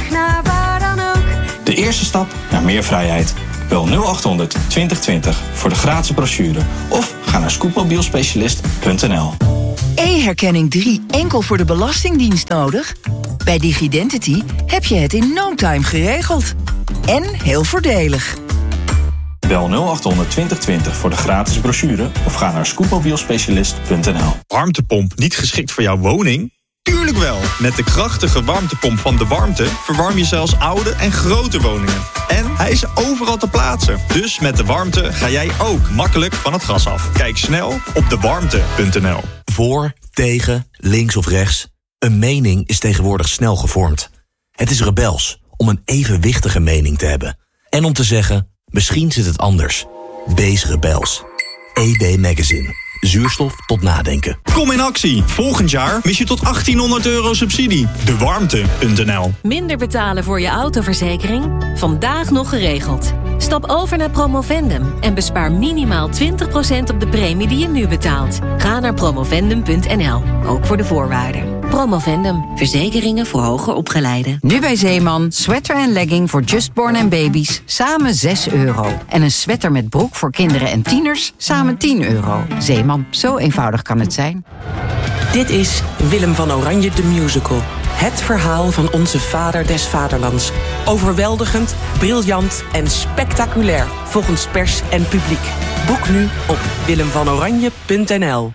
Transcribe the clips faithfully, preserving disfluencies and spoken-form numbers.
weg naar waar dan ook. De eerste stap naar meer vrijheid. Bel nul achthonderd twintig twintig voor de gratis brochure. Of ga naar scootmobielspecialist punt n l. E-herkenning drie enkel voor de Belastingdienst nodig? Bij Digidentity heb je het in no time geregeld. En heel voordelig. Bel nul achthonderd twintig twintig voor de gratis brochure of ga naar scootmobielspecialist punt n l. Warmtepomp niet geschikt voor jouw woning? Tuurlijk wel! Met de krachtige warmtepomp van De Warmte verwarm je zelfs oude en grote woningen. En hij is overal te plaatsen. Dus met De Warmte ga jij ook makkelijk van het gas af. Kijk snel op de warmte punt n l. Voor, tegen, links of rechts. Een mening is tegenwoordig snel gevormd. Het is rebels om een evenwichtige mening te hebben. En om te zeggen, misschien zit het anders. Wees rebels. E B Magazine. Zuurstof tot nadenken. Kom in actie. Volgend jaar mis je tot achttienhonderd euro subsidie. de warmte punt n l. Minder betalen voor je autoverzekering? Vandaag nog geregeld. Stap over naar Promovendum en bespaar minimaal twintig procent op de premie die je nu betaalt. Ga naar promovendum punt n l, ook voor de voorwaarden. Promovendum, verzekeringen voor hoger opgeleiden. Nu bij Zeeman, sweater en legging voor justborn en baby's, samen zes euro. En een sweater met broek voor kinderen en tieners, samen tien euro. Zeeman, zo eenvoudig kan het zijn. Dit is Willem van Oranje de Musical. Het verhaal van onze vader des vaderlands. Overweldigend, briljant en spectaculair, volgens pers en publiek. Boek nu op willem van oranje punt n l.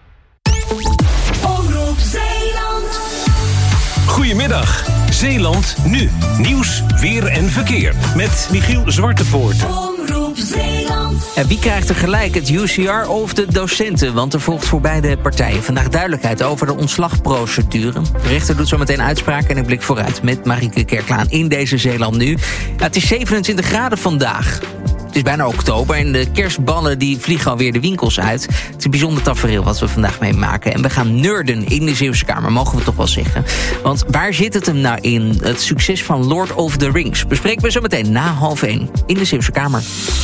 Goedemiddag, Zeeland nu. Nieuws, weer en verkeer. Met Michiel Zwartepoort. Omroep Zeeland. En wie krijgt er gelijk, het U C R of de docenten? Want er volgt voor beide partijen vandaag duidelijkheid over de ontslagprocedure. De rechter doet zo meteen uitspraak en ik blik vooruit met Marieke Kerklaan in deze Zeeland nu. Ja, het is zevenentwintig graden vandaag. Het is bijna oktober en de kerstballen die vliegen alweer de winkels uit. Het is een bijzonder tafereel wat we vandaag meemaken. En we gaan nerden in de Zeeuwse Kamer, mogen we toch wel zeggen. Want waar zit het hem nou in? Het succes van Lord of the Rings bespreken we zo meteen na half één in de Zeeuwse Kamer.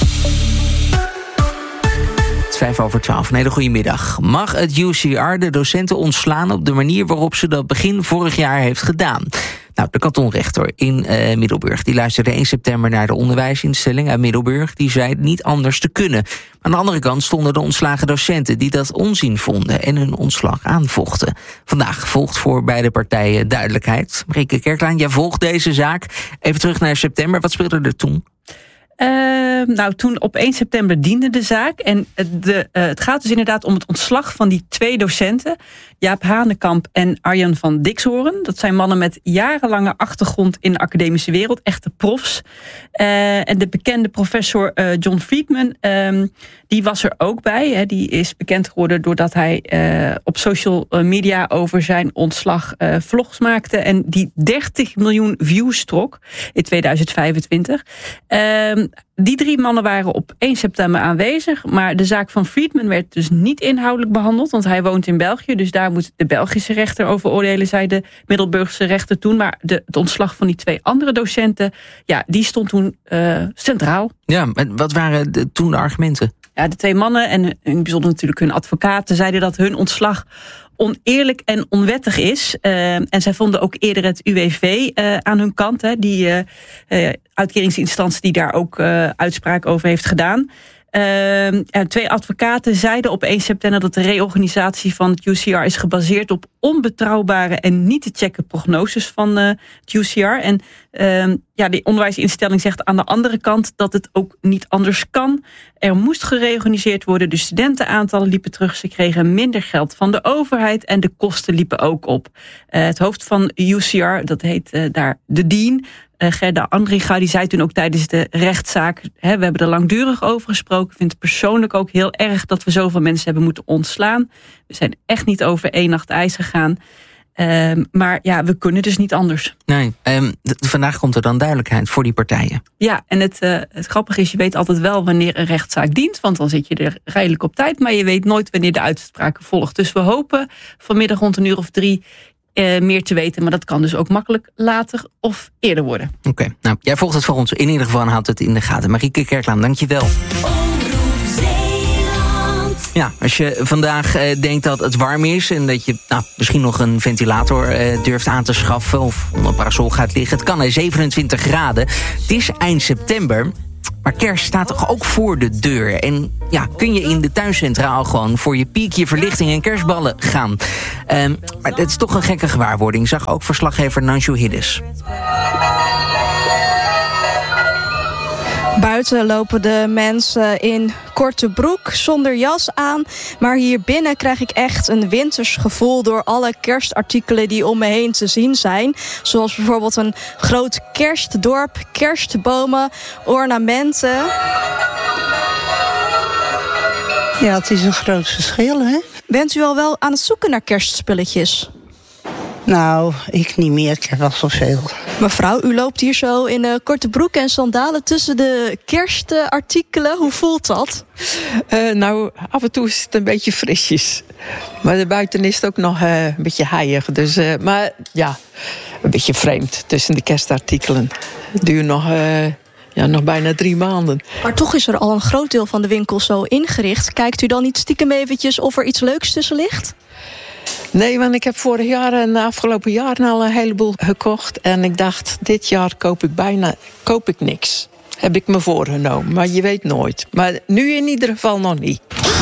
Het is vijf over twaalf. Een hele goede middag. Mag het U C R de docenten ontslaan op de manier waarop ze dat begin vorig jaar heeft gedaan? Nou, de kantonrechter in uh, Middelburg die luisterde één september naar de onderwijsinstelling uit Middelburg. Die zei het niet anders te kunnen. Maar aan de andere kant stonden de ontslagen docenten die dat onzin vonden en hun ontslag aanvochten. Vandaag volgt voor beide partijen duidelijkheid. Marieke Kerklaan, jij volgt deze zaak. Even terug naar september. Wat speelde er toen? Uh, nou, toen op één september diende de zaak. En de, uh, het gaat dus inderdaad om het ontslag van die twee docenten. Jaap Hanekamp en Arjan van Dixhoorn. Dat zijn mannen met jarenlange achtergrond in de academische wereld. Echte profs. Uh, en de bekende professor uh, John Friedman, um, die was er ook bij. Hè. Die is bekend geworden doordat hij uh, op social media over zijn ontslag uh, vlogs maakte. En die dertig miljoen views trok in tweeduizend vijfentwintig. Um, Die drie mannen waren op één september aanwezig. Maar de zaak van Friedman werd dus niet inhoudelijk behandeld. Want hij woont in België. Dus daar moet de Belgische rechter over oordelen, zei de Middelburgse rechter toen. Maar de, het ontslag van die twee andere docenten, ja, die stond toen uh, centraal. Ja, en wat waren de, toen de argumenten? Ja, de twee mannen en in het bijzonder natuurlijk hun advocaten zeiden dat hun ontslag oneerlijk en onwettig is. Uh, en zij vonden ook eerder het U W V uh, aan hun kant. Hè, die uh, uh, uitkeringsinstantie die daar ook uh, uitspraak over heeft gedaan. Uh, en twee advocaten zeiden op één september dat de reorganisatie van het U C R is gebaseerd op onbetrouwbare en niet te checken prognoses van uh, het U C R. En uh, ja, de onderwijsinstelling zegt aan de andere kant dat het ook niet anders kan. Er moest gereorganiseerd worden. De studentenaantallen liepen terug. Ze kregen minder geld van de overheid en de kosten liepen ook op. Uh, het hoofd van U C R, dat heet uh, daar de dean, Uh, Gerda Andringa, die zei toen ook tijdens de rechtszaak, hè, we hebben er langdurig over gesproken. Ik vind het persoonlijk ook heel erg dat we zoveel mensen hebben moeten ontslaan. We zijn echt niet over één nacht ijs gegaan. Uh, maar ja, we kunnen dus niet anders. Nee, um, d- vandaag komt er dan duidelijkheid voor die partijen. Ja, en het, uh, het grappige is, je weet altijd wel wanneer een rechtszaak dient. Want dan zit je er redelijk op tijd. Maar je weet nooit wanneer de uitspraak volgt. Dus we hopen vanmiddag rond een uur of drie Uh, meer te weten, maar dat kan dus ook makkelijk later of eerder worden. Oké, okay, nou, jij volgt het voor ons in ieder geval en houdt het in de gaten. Marieke Kerklaan, dank je wel. Ja, als je vandaag uh, denkt dat het warm is en dat je nou, misschien nog een ventilator uh, durft aan te schaffen of onder een parasol gaat liggen. Het kan, hè, zevenentwintig graden. Het is eind september, maar kerst staat toch ook voor de deur. En ja, kun je in de tuincentra al gewoon voor je piekje, verlichting en kerstballen gaan. Um, maar het is toch een gekke gewaarwording, zag ook verslaggever Nansjo Hiddes. Buiten lopen de mensen in korte broek, zonder jas aan. Maar hier binnen krijg ik echt een winters gevoel door alle kerstartikelen die om me heen te zien zijn. Zoals bijvoorbeeld een groot kerstdorp, kerstbomen, ornamenten. Ja, het is een groot verschil, hè? Bent u al wel aan het zoeken naar kerstspulletjes? Nou, ik niet meer. Ik heb wel zoveel. Mevrouw, u loopt hier zo in uh, korte broek en sandalen tussen de kerstartikelen. Hoe voelt dat? Uh, nou, af en toe is het een beetje frisjes. Maar buiten is het ook nog uh, een beetje heilig. Dus, uh, maar ja, een beetje vreemd tussen de kerstartikelen. Het duurt nog... Uh, Ja, nog bijna drie maanden. Maar toch is er al een groot deel van de winkel zo ingericht. Kijkt u dan niet stiekem eventjes of er iets leuks tussen ligt? Nee, want ik heb vorig jaar en de afgelopen jaren al een heleboel gekocht. En ik dacht, dit jaar koop ik bijna koop ik niks. Heb ik me voorgenomen, maar je weet nooit. Maar nu in ieder geval nog niet.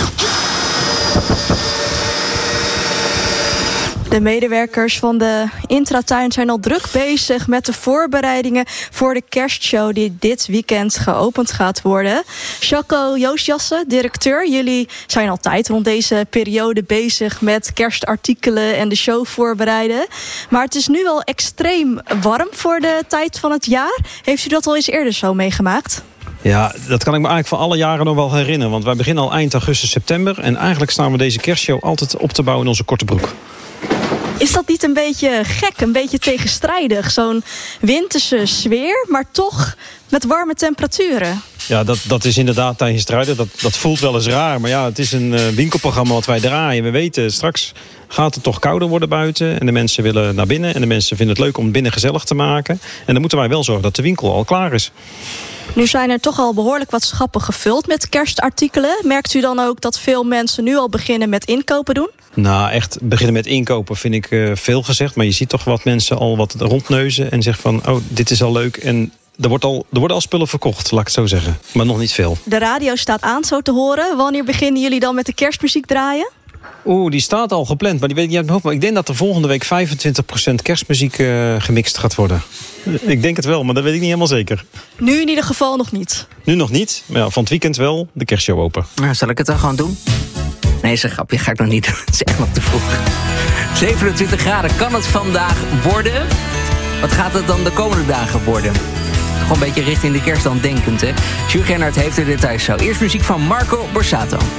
De medewerkers van de Intratuin zijn al druk bezig met de voorbereidingen voor de kerstshow die dit weekend geopend gaat worden. Jacco Joosjassen, directeur, jullie zijn altijd rond deze periode bezig met kerstartikelen en de show voorbereiden. Maar het is nu wel extreem warm voor de tijd van het jaar. Heeft u dat al eens eerder zo meegemaakt? Ja, dat kan ik me eigenlijk van alle jaren nog wel herinneren. Want wij beginnen al eind augustus, september. En eigenlijk staan we deze kerstshow altijd op te bouwen in onze korte broek. Is dat niet een beetje gek, een beetje tegenstrijdig? Zo'n winterse sfeer, maar toch met warme temperaturen. Ja, dat, dat is inderdaad tegenstrijdig. Dat, dat voelt wel eens raar. Maar ja, het is een uh, winkelprogramma wat wij draaien. We weten, straks gaat het toch kouder worden buiten. En de mensen willen naar binnen. En de mensen vinden het leuk om het binnen gezellig te maken. En dan moeten wij wel zorgen dat de winkel al klaar is. Nu zijn er toch al behoorlijk wat schappen gevuld met kerstartikelen. Merkt u dan ook dat veel mensen nu al beginnen met inkopen doen? Nou, echt beginnen met inkopen vind ik uh, veel gezegd. Maar je ziet toch wat mensen al wat rondneuzen en zeggen van, oh, dit is al leuk. En er, wordt al, er worden al spullen verkocht, laat ik het zo zeggen. Maar nog niet veel. De radio staat aan, zo te horen. Wanneer beginnen jullie dan met de kerstmuziek draaien? Oeh, die staat al gepland, maar die weet ik niet uit mijn hoofd. Maar ik denk dat er volgende week vijfentwintig procent kerstmuziek uh, gemixt gaat worden. Ik denk het wel, maar dat weet ik niet helemaal zeker. Nu in ieder geval nog niet? Nu nog niet, maar ja, van het weekend wel de kerstshow open. Nou, zal ik het dan gewoon doen? Nee, is een grapje, ga ik nog niet doen. Het is echt nog te vroeg. zevenentwintig graden kan het vandaag worden. Wat gaat het dan de komende dagen worden? Gewoon een beetje richting de kerst dan denkend, hè? Jules Gennard heeft de details zo. Eerst muziek van Marco Borsato.